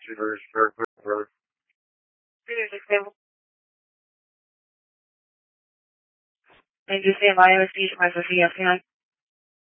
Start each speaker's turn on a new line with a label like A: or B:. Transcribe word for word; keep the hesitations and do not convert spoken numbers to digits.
A: And you stand by O S D for my Sophia, can I?